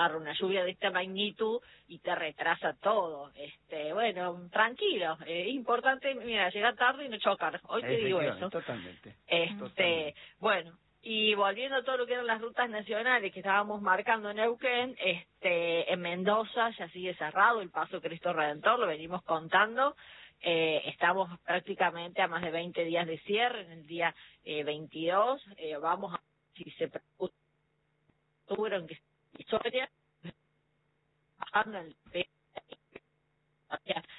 agarra una lluvia de esta magnitud y te retrasa todo. Bueno, tranquilo, importante, mira, llegar tarde y no chocar, hoy te digo eso. Totalmente. Bueno, y volviendo a todo lo que eran las rutas nacionales que estábamos marcando en Neuquén, en Mendoza ya sigue cerrado el paso Cristo Redentor, lo venimos contando. Estamos prácticamente a más de 20 días de cierre, en el día 22, vamos a si se tuvieron que historia bajando el